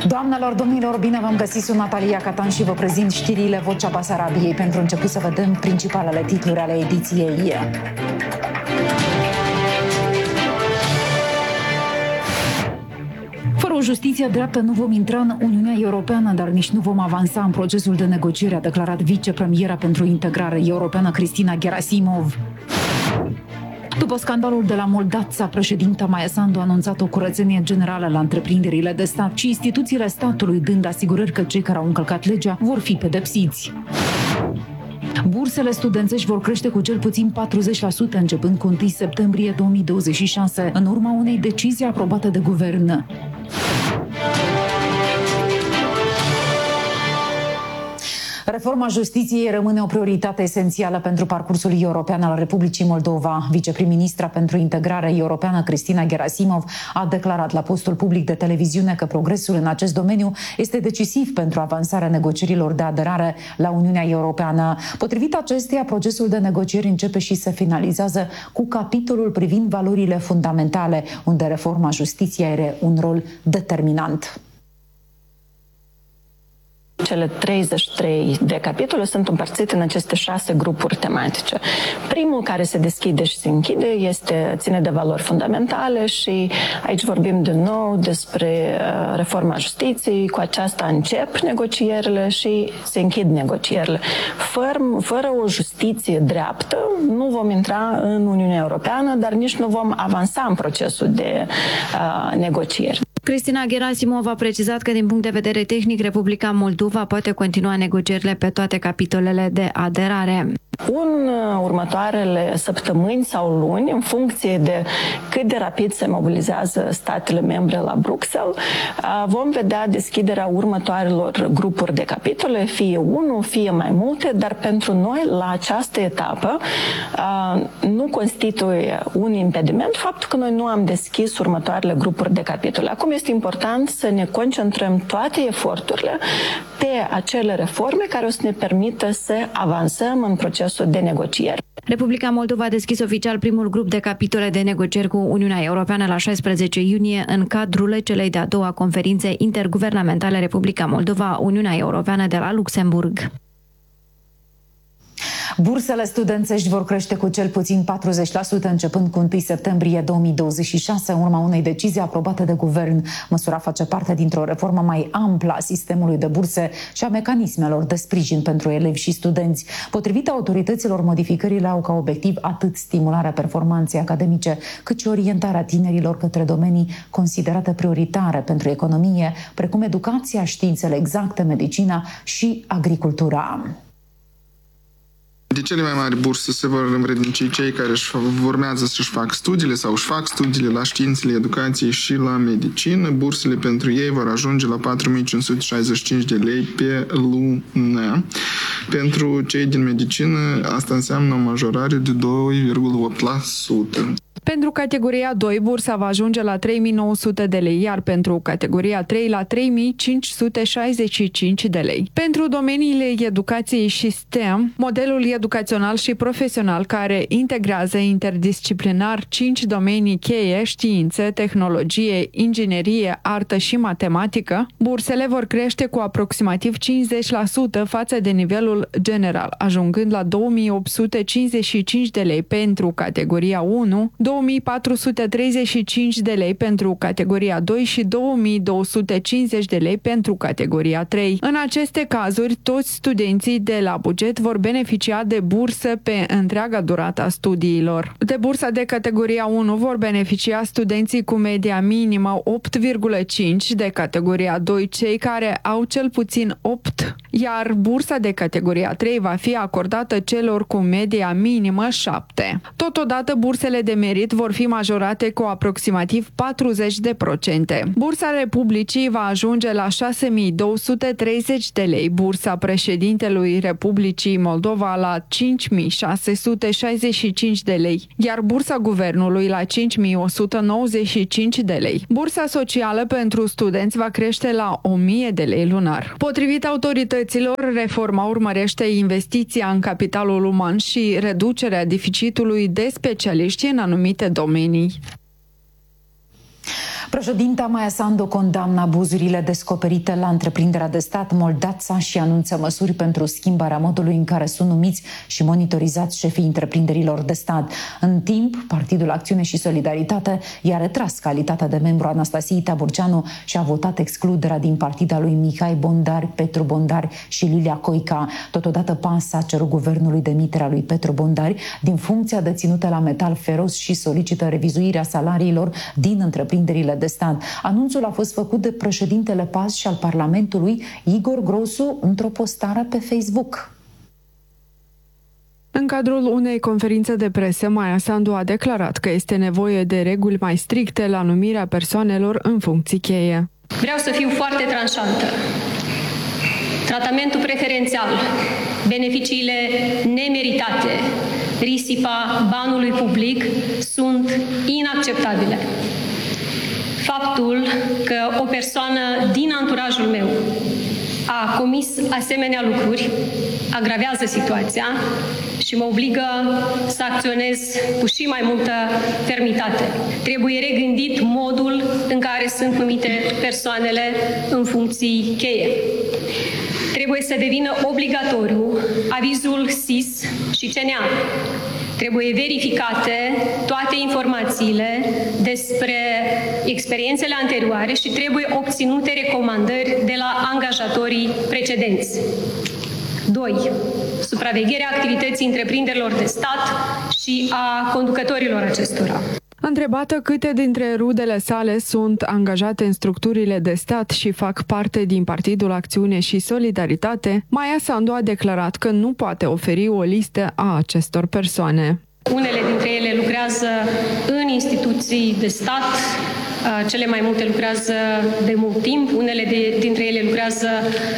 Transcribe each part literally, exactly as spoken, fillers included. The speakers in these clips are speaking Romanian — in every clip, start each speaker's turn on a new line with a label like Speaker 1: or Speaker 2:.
Speaker 1: Doamnelor, domnilor, bine v-am găsit, sunt Natalia Catan și vă prezint știrile Vocea Basarabiei. Pentru început să vedem principalele titluri ale ediției. Fără o justiție dreaptă nu vom intra în Uniunea Europeană, dar nici nu vom avansa în procesul de negociere, a declarat vicepremiera pentru integrare europeană Cristina Gerasimov. După scandalul de la Moldavța, președinta Maia Sandu a anunțat o curățenie generală la întreprinderile de stat și instituțiile statului, dând asigurări că cei care au încălcat legea vor fi pedepsiți. Bursele studențești vor crește cu cel puțin patruzeci la sută începând cu întâi septembrie două mii douăzeci și șase, în urma unei decizii aprobate de guvern. Reforma justiției rămâne o prioritate esențială pentru parcursul european al Republicii Moldova. Viceprim-ministra pentru integrare europeană Cristina Gerasimov a declarat la postul public de televiziune că progresul în acest domeniu este decisiv pentru avansarea negocierilor de aderare la Uniunea Europeană. Potrivit acesteia, procesul de negocieri începe și se finalizează cu capitolul privind valorile fundamentale, unde reforma justiției are un rol determinant.
Speaker 2: Cele treizeci și trei de capitole sunt împărțite în aceste șase grupuri tematice. Primul care se deschide și se închide este ține de valori fundamentale și aici vorbim din nou despre reforma justiției. Cu aceasta încep negocierile și se închid negocierile. Fără, fără o justiție dreaptă nu vom intra în Uniunea Europeană, dar nici nu vom avansa în procesul de uh, negocieri.
Speaker 3: Cristina Gerasimov a precizat că din punct de vedere tehnic Republica Moldova poate continua negocierile pe toate capitolele de aderare.
Speaker 2: În următoarele săptămâni sau luni, în funcție de cât de rapid se mobilizează statele membre la Bruxelles, vom vedea deschiderea următoarelor grupuri de capitole, fie unul, fie mai multe, dar pentru noi, la această etapă, nu constituie un impediment faptul că noi nu am deschis următoarele grupuri de capitole. Acum este important să ne concentrăm toate eforturile pe acele reforme care o să ne permită să avansăm în procesul de negocieri.
Speaker 3: Republica Moldova a deschis oficial primul grup de capitole de negocieri cu Uniunea Europeană la șaisprezece iunie în cadrul celei de-a doua conferințe interguvernamentale Republica Moldova-Uniunea Europeană de la Luxemburg.
Speaker 1: Bursele studențești vor crește cu cel puțin patruzeci la sută începând cu întâi septembrie două mii douăzeci și șase, în urma unei decizii aprobate de guvern. Măsura face parte dintr-o reformă mai amplă a sistemului de burse și a mecanismelor de sprijin pentru elevi și studenți. Potrivit autorităților, modificările au ca obiectiv atât stimularea performanței academice, cât și orientarea tinerilor către domenii considerate prioritare pentru economie, precum educația, științele exacte, medicina și agricultura.
Speaker 4: De cele mai mari burse se vor învrednici cei care își urmează să-și facă studiile sau își fac studiile la științele educației și la medicină. Bursele pentru ei vor ajunge la patru mii cinci sute șaizeci și cinci de lei pe lună. Pentru cei din medicină, asta înseamnă o majorare de doi virgulă opt la sută.
Speaker 5: Pentru categoria doi, bursa va ajunge la trei mii nouă sute de lei, iar pentru categoria trei la trei mii cinci sute șaizeci și cinci de lei. Pentru domeniile educației și STEM, modelul educațional și profesional care integrează interdisciplinar cinci domenii cheie, științe, tehnologie, inginerie, artă și matematică, bursele vor crește cu aproximativ cincizeci la sută față de nivelul general, ajungând la două mii opt sute cincizeci și cinci de lei pentru categoria unu, două mii patru sute treizeci și cinci de lei pentru categoria doi și două mii două sute cincizeci de lei pentru categoria trei. În aceste cazuri, toți studenții de la buget vor beneficia de bursă pe întreaga durată a studiilor. De bursa de categoria unu vor beneficia studenții cu media minimă opt virgulă cinci, de categoria doi cei care au cel puțin opt, iar bursa de categoria trei va fi acordată celor cu media minimă șapte. Totodată, bursele de merit vor fi majorate cu aproximativ patruzeci de procente. Bursa Republicii va ajunge la șase mii două sute treizeci de lei, bursa președintelui Republicii Moldova la cinci mii șase sute șaizeci și cinci de lei, iar bursa guvernului la cinci mii o sută nouăzeci și cinci de lei. Bursa socială pentru studenți va crește la o mie de lei lunar. Potrivit autorităților, reforma urmărește investiția în capitalul uman și reducerea deficitului de specialiști în anumite domenii.
Speaker 1: Președinta Maia Sandu condamnă abuzurile descoperite la întreprinderea de stat Moldața și anunță măsuri pentru schimbarea modului în care sunt numiți și monitorizați șefii întreprinderilor de stat. În timp, Partidul Acțiune și Solidaritate i-a retras calitatea de membru Anastasiei Taburceanu și a votat excluderea din partida lui Mihai Bondar, Petru Bondar și Lilia Coica. Totodată P A S a cerut guvernului demiterea lui Petru Bondar din funcția deținută la Metal Feros și solicită revizuirea salariilor din întreprinderile de stat. Anunțul a fost făcut de președintele P A S și al Parlamentului, Igor Grosu, într-o postare pe Facebook.
Speaker 5: În cadrul unei conferințe de presă, Maia Sandu a declarat că este nevoie de reguli mai stricte la numirea persoanelor în funcții cheie.
Speaker 6: Vreau să fiu foarte tranșantă. Tratamentul preferențial, beneficiile nemeritate, risipa banului public sunt inacceptabile. Faptul că o persoană din anturajul meu a comis asemenea lucruri agravează situația și mă obligă să acționez cu și mai multă fermitate. Trebuie regândit modul în care sunt numite persoanele în funcții cheie. Trebuie să devină obligatoriu avizul S I S și C N A. Trebuie verificate toate informațiile despre experiențele anterioare și trebuie obținute recomandări de la angajatorii precedenți. doi. Supravegherea activității întreprinderilor de stat și a conducătorilor acestora.
Speaker 5: Întrebată câte dintre rudele sale sunt angajate în structurile de stat și fac parte din Partidul Acțiune și Solidaritate, Maia Sandu a declarat că nu poate oferi o listă a acestor persoane.
Speaker 6: Unele dintre ele lucrează în instituții de stat, cele mai multe lucrează de mult timp, unele de, dintre ele lucrează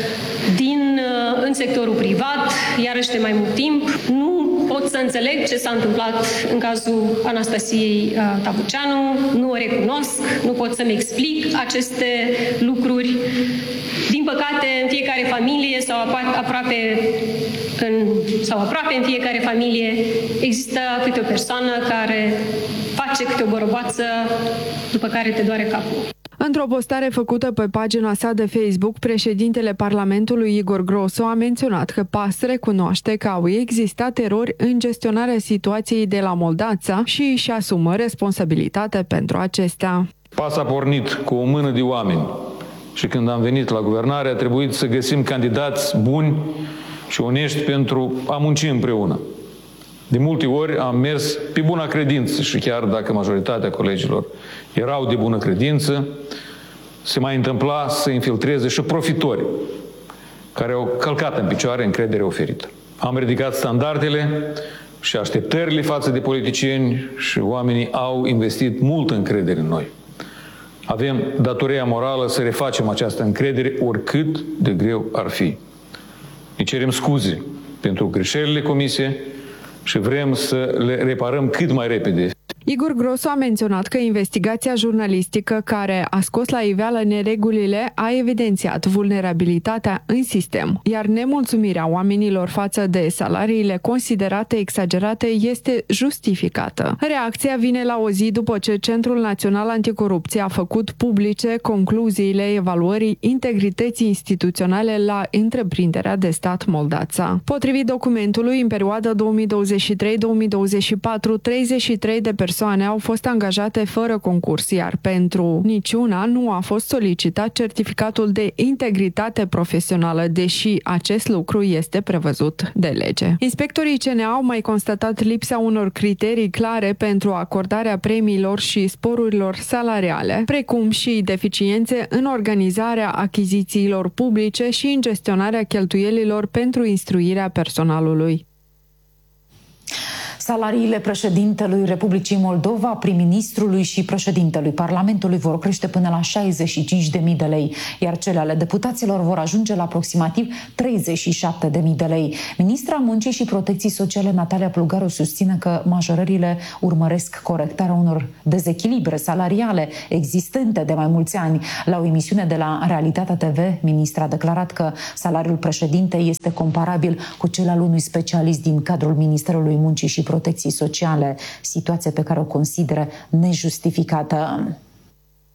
Speaker 6: din, în sectorul privat, iarăși de mai mult timp. Nu pot să înțeleg ce s-a întâmplat în cazul Anastasiei Taburceanu, nu o recunosc, nu pot să-mi explic aceste lucruri. Din păcate, în fiecare familie sau aproape în, sau aproape în fiecare familie există câte o persoană care face câte o boroboață după care te doare capul.
Speaker 5: Într-o postare făcută pe pagina sa de Facebook, președintele Parlamentului Igor Grosu a menționat că P A S recunoaște că au existat erori în gestionarea situației de la Moldața și își asumă responsabilitate pentru acestea.
Speaker 7: P A S a pornit cu o mână de oameni și când am venit la guvernare a trebuit să găsim candidați buni și onești pentru a munci împreună. De multe ori am mers pe bună credință și chiar dacă majoritatea colegilor erau de bună credință, se mai întâmpla să infiltreze și profitori care au călcat în picioare încrederea oferită. Am ridicat standardele și așteptările față de politicieni și oamenii au investit multă încredere în noi. Avem datoria morală să refacem această încredere oricât de greu ar fi. Ne cerem scuze pentru greșelile comise și vrem să le reparăm cât mai repede.
Speaker 5: Igor Grosu a menționat că investigația jurnalistică care a scos la iveală neregulile a evidențiat vulnerabilitatea în sistem, iar nemulțumirea oamenilor față de salariile considerate exagerate este justificată. Reacția vine la o zi după ce Centrul Național Anticorupție a făcut publice concluziile evaluării integrității instituționale la întreprinderea de stat Moldața. Potrivit documentului, în perioada două mii douăzeci și trei două mii douăzeci și patru, treizeci și trei de persoane au fost angajate fără concurs, iar pentru niciuna nu a fost solicitat certificatul de integritate profesională, deși acest lucru este prevăzut de lege. Inspectorii C N A au mai constatat lipsa unor criterii clare pentru acordarea premiilor și sporurilor salariale, precum și deficiențe în organizarea achizițiilor publice și în gestionarea cheltuielilor pentru instruirea personalului.
Speaker 1: Salariile președintelui Republicii Moldova, prim-ministrului și președintelui Parlamentului vor crește până la șaizeci și cinci de mii de lei, iar cele ale deputaților vor ajunge la aproximativ treizeci și șapte de mii de lei. Ministra Muncii și Protecției Sociale Natalia Plugaru susține că majorările urmăresc corectarea unor dezechilibre salariale existente de mai mulți ani. La o emisiune de la Realitatea T V, ministra a declarat că salariul președintei este comparabil cu cel al unui specialist din cadrul Ministerului Muncii și Protecției Sociale, situație pe care o consideră nejustificată.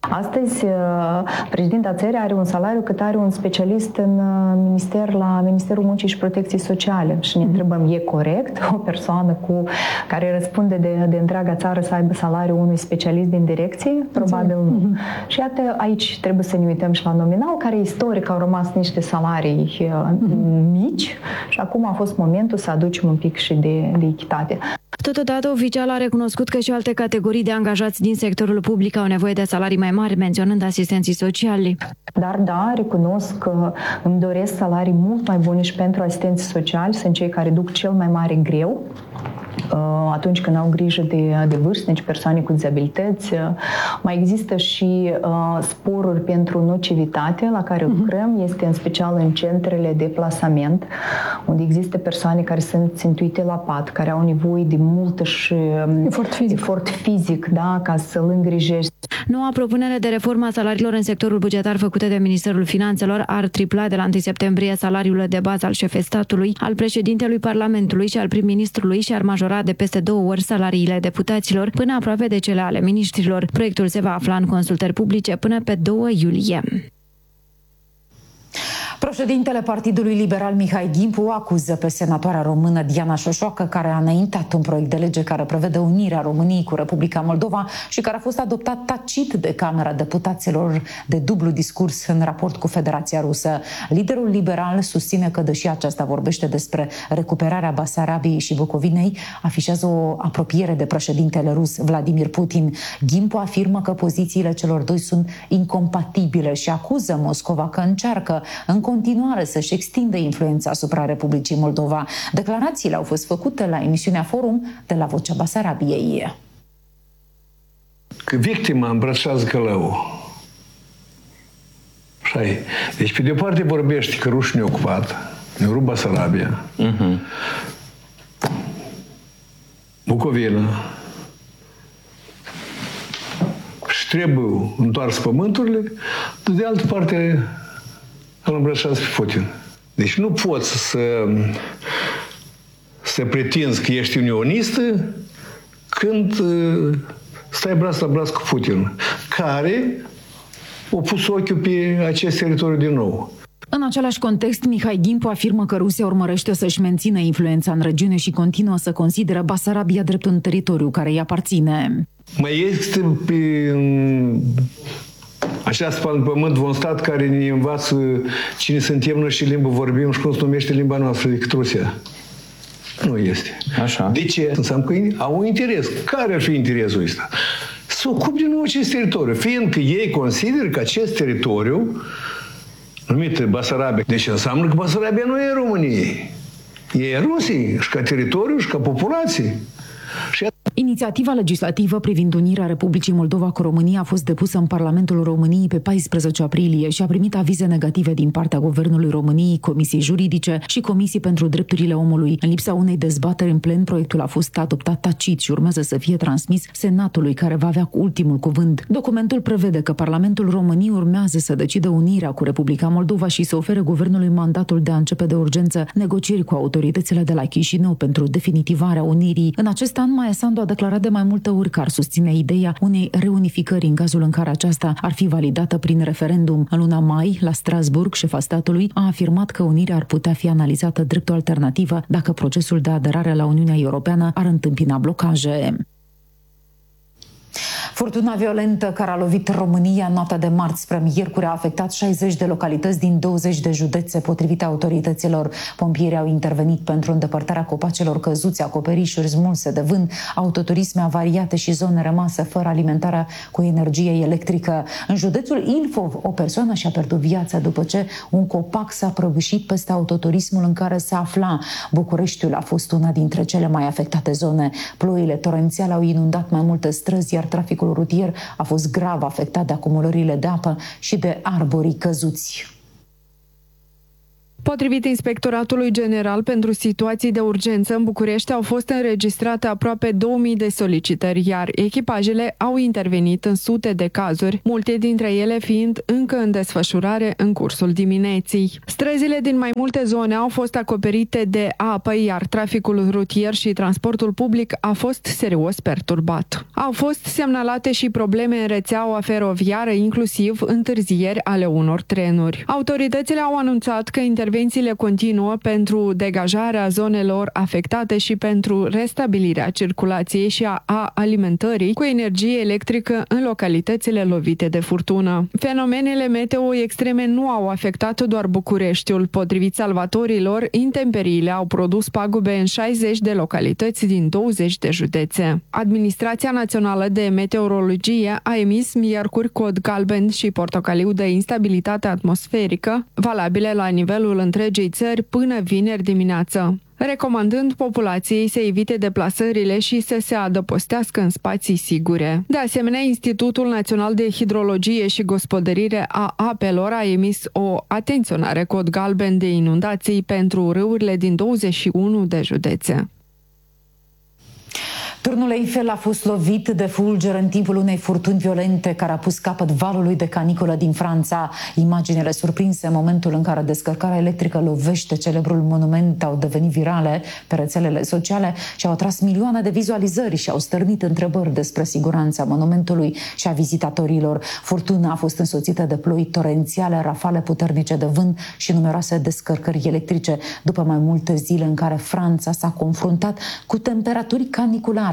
Speaker 8: Astăzi, președinta țării are un salariu cât are un specialist în minister la Ministerul Muncii și Protecției Sociale. Și ne întrebăm, e corect o persoană cu care răspunde de, de întreaga țară să aibă salariul unui specialist din direcție? Probabil nu. Mm-hmm. Și iată, aici trebuie să ne uităm și la nominal, care istoric au rămas niște salarii mm-hmm. mici și acum a fost momentul să aducem un pic și de, de echitate.
Speaker 3: Totodată, oficial a recunoscut că și alte categorii de angajați din sectorul public au nevoie de salarii mai mari, menționând asistenții sociali.
Speaker 8: Dar da, recunosc că îmi doresc salarii mult mai bune și pentru asistenții sociali, sunt cei care duc cel mai mare greu atunci când au grijă de, de vârstnici, persoane cu dizabilități. Mai există și uh, sporuri pentru nocivitate la care lucrăm, uh-huh. este în special în centrele de plasament, unde există persoane care sunt țintuite la pat, care au nevoie de multă și
Speaker 5: efort fizic,
Speaker 8: efort fizic da, ca să-l îngrijești.
Speaker 3: Noua propunere de reformă a salariilor în sectorul bugetar făcută de Ministerul Finanțelor ar tripla de la întâi septembrie salariul de bază al șefei statului, al președintelui Parlamentului și al prim-ministrului și ar majora de peste două ori salariile deputaților, până aproape de cele ale miniștrilor. Proiectul se va afla în consultări publice până pe doi iulie.
Speaker 1: Președintele Partidului Liberal Mihai Gimpu acuză pe senatoarea română Diana Șoșoacă, care a înaintat un proiect de lege care prevede unirea României cu Republica Moldova și care a fost adoptat tacit de Camera Deputaților, de dublu discurs în raport cu Federația Rusă. Liderul liberal susține că, deși aceasta vorbește despre recuperarea Basarabiei și Bucovinei, afișează o apropiere de președintele rus Vladimir Putin. Gimpu afirmă că pozițiile celor doi sunt incompatibile și acuză Moscova că încearcă în continuare să-și extindă influența asupra Republicii Moldova. Declarațiile au fost făcute la emisiunea Forum de la Vocea Basarabiei.
Speaker 9: Că victima îmbrățează călăul. Așa e. Deci, pe de o parte vorbește că rușii ne-au ocupat, ne-au rupt Basarabia, uh-huh. Bucovina, și trebuie întors pământurile, de altă parte îl îmbrășează pe Putin. Deci nu poți să, să pretinzi că ești unionistă când stai braț la braț cu Putin, care a pus ochiul pe acest teritoriu din nou.
Speaker 1: În același context, Mihai Gimpu afirmă că Rusia urmărește să-și mențină influența în regiune și continuă să consideră Basarabia drept un teritoriu care îi aparține.
Speaker 9: Mai este pe așa spală în pământ un stat care ne învață cine suntem noi și limbă vorbim și cum se numește limba noastră decât Rusia. Nu este. Așa. De ce? Înseamnă că au un interes. Care ar fi interesul ăsta? Să ocupe din nou acest teritoriu, fiindcă ei consideră că acest teritoriu numit Basarabia, deci înseamnă că Basarabia nu e României. E Rusiei și ca teritoriu și ca populație. Și
Speaker 1: inițiativa legislativă privind unirea Republicii Moldova cu România a fost depusă în Parlamentul României pe paisprezece aprilie și a primit avize negative din partea Guvernului României, Comisiei Juridice și Comisii pentru Drepturile Omului. În lipsa unei dezbateri în plen, proiectul a fost adoptat tacit și urmează să fie transmis Senatului, care va avea ultimul cuvânt. Documentul prevede că Parlamentul României urmează să decidă unirea cu Republica Moldova și să ofere Guvernului mandatul de a începe de urgență negocieri cu autoritățile de la Chișinău pentru definitivarea unirii. În acest an, Maia Sandu a declarat de mai multe ori că ar susține ideea unei reunificări în cazul în care aceasta ar fi validată prin referendum. În luna mai, la Strasburg, șefa statului a afirmat că unirea ar putea fi analizată drept o alternativă dacă procesul de aderare la Uniunea Europeană ar întâmpina blocaje. Furtuna violentă care a lovit România în noaptea de marți spre miercuri a afectat șaizeci de localități din douăzeci de județe, potrivit autorităților. Pompierii au intervenit pentru îndepărtarea copacelor căzuți, acoperișuri smulse de vânt, autoturisme avariate și zone rămase fără alimentarea cu energie electrică. În județul Ilfov, o persoană și-a pierdut viața după ce un copac s-a prăbușit peste autoturismul în care se afla. Bucureștiul a fost una dintre cele mai afectate zone. Ploile torențiale au inundat mai multe străzi, iar traficul rutier a fost grav afectat de acumulările de apă și de arborii căzuți.
Speaker 5: Potrivit Inspectoratului General pentru Situații de Urgență, în București au fost înregistrate aproape două mii de solicitări, iar echipajele au intervenit în sute de cazuri, multe dintre ele fiind încă în desfășurare în cursul dimineții. Străzile din mai multe zone au fost acoperite de apă, iar traficul rutier și transportul public a fost serios perturbat. Au fost semnalate și probleme în rețeaua feroviară, inclusiv întârzieri ale unor trenuri. Autoritățile au anunțat că intervențiile continuă pentru degajarea zonelor afectate și pentru restabilirea circulației și a, a alimentării cu energie electrică în localitățile lovite de furtună. Fenomenele meteo extreme nu au afectat doar Bucureștiul. Potrivit salvatorilor, intemperiile au produs pagube în șaizeci de localități din douăzeci de județe. Administrația Națională de Meteorologie a emis miercuri cod galben și portocaliu de instabilitate atmosferică, valabile la nivelul întregii țări până vineri dimineață, recomandând populației să evite deplasările și să se adăpostească în spații sigure. De asemenea, Institutul Național de Hidrologie și Gospodărire a Apelor a emis o atenționare cod galben de inundații pentru râurile din douăzeci și unu de județe.
Speaker 1: Turnul Eiffel a fost lovit de fulger în timpul unei furtuni violente care a pus capăt valului de caniculă din Franța. Imaginele surprinse în momentul în care descărcarea electrică lovește celebrul monument au devenit virale pe rețelele sociale și au atras milioane de vizualizări și au stârnit întrebări despre siguranța monumentului și a vizitatorilor. Furtuna a fost însoțită de ploi torențiale, rafale puternice de vânt și numeroase descărcări electrice, după mai multe zile în care Franța s-a confruntat cu temperaturi caniculare.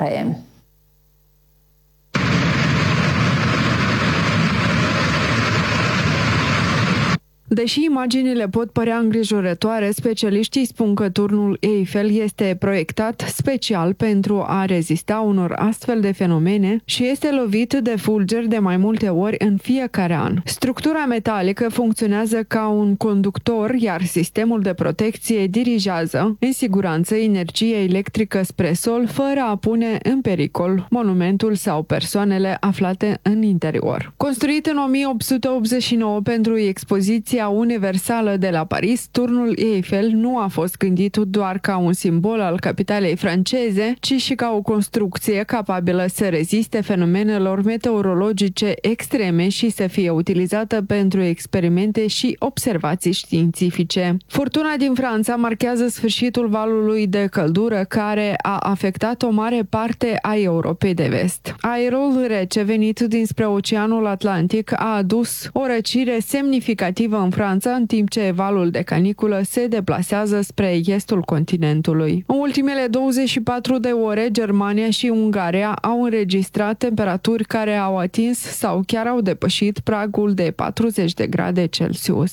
Speaker 5: Deși imaginile pot părea îngrijorătoare, specialiștii spun că turnul Eiffel este proiectat special pentru a rezista unor astfel de fenomene și este lovit de fulgeri de mai multe ori în fiecare an. Structura metalică funcționează ca un conductor, iar sistemul de protecție dirigează în siguranță energie electrică spre sol, fără a pune în pericol monumentul sau persoanele aflate în interior. Construit în o mie opt sute optzeci și nouă pentru expoziția universală de la Paris, turnul Eiffel nu a fost gândit doar ca un simbol al capitalei franceze, ci și ca o construcție capabilă să reziste fenomenelor meteorologice extreme și să fie utilizată pentru experimente și observații științifice. Furtuna din Franța marchează sfârșitul valului de căldură care a afectat o mare parte a Europei de vest. Aerul rece venit dinspre Oceanul Atlantic a adus o răcire semnificativă în Franța, în timp ce valul de caniculă se deplasează spre estul continentului. În ultimele douăzeci și patru de ore, Germania și Ungaria au înregistrat temperaturi care au atins sau chiar au depășit pragul de patruzeci de grade Celsius.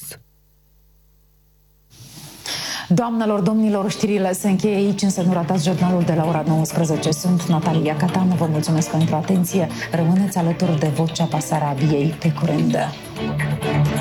Speaker 1: Doamnelor, domnilor, știrile se încheie aici, însă nu ratați jurnalul de la ora nouăsprezece. Sunt Natalia Catan, vă mulțumesc pentru atenție. Rămâneți alături de Vocea Basarabiei. Pe curând!